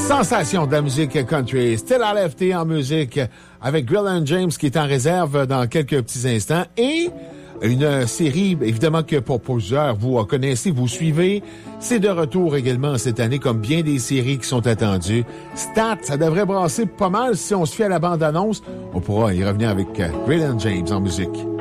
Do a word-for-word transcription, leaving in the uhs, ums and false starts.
Sensation de la musique country. Still à L F T en musique avec Grillon James qui est en réserve dans quelques petits instants. Et une série, évidemment que pour plusieurs, vous connaissez, vous suivez. C'est de retour également cette année, comme bien des séries qui sont attendues. Stat, ça devrait brasser pas mal si on se fie à la bande-annonce. On pourra y revenir avec Grillon James en musique.